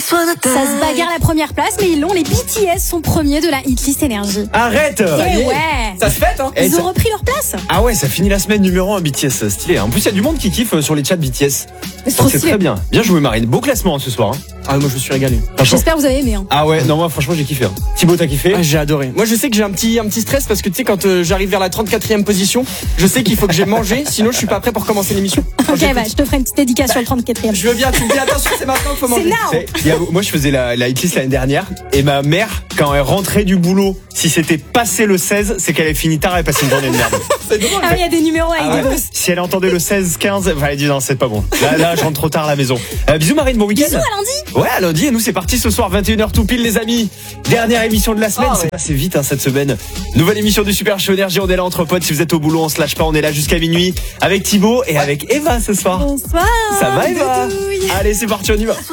Ça se bagarre la première place, mais ils l'ont. Les BTS sont premiers de la hitlist énergie. Arrête. Et ouais. Ça se fête, hein. Ils ont repris leur place. Ah ouais, ça finit la semaine numéro 1 BTS, stylé. En plus, il y a du monde qui kiffe sur les chats BTS. C'est trop C'est stylé. très bien. Bien joué Marine. Beau classement ce soir. Ah, moi je me suis régalé. J'espère que vous avez aimé. Hein. Ah ouais, non moi franchement j'ai kiffé. Thibaut t'as kiffé? Ah, j'ai adoré. Moi je sais que j'ai un petit stress parce que tu sais quand j'arrive vers la 34e position, je sais qu'il faut que j'ai mangé, sinon je suis pas prêt pour commencer l'émission. Ok, bah, je te ferai une petite dédicace sur le 34e. Je veux bien, tu me dis attention, c'est maintenant qu'il faut manger. C'est now. Moi je faisais la hitlist l'année dernière et ma mère quand elle rentrait du boulot, si c'était passé le 16, c'est qu'elle avait fini tard et passé une journée de merde. C'est drôle. Ah, il y a des numéros avec Ah des ouais. bosses. Si elle entendait le 16, 15, enfin, elle dit non c'est pas bon. Là je rentre trop tard à la maison. Bisous Marine, bon week-end. Bisous à lundi. Ouais, à lundi, et nous c'est parti ce soir 21h tout pile les amis. Dernière émission de la semaine, Ah ouais. c'est passé vite cette semaine. Nouvelle émission du Super Show Énergie, on est là entre potes, si vous êtes au boulot on se lâche pas, on est là jusqu'à minuit avec Thibaut et avec Eva ce soir. Bonsoir. Ça va Eva? Doudouille. Allez c'est parti, on y va.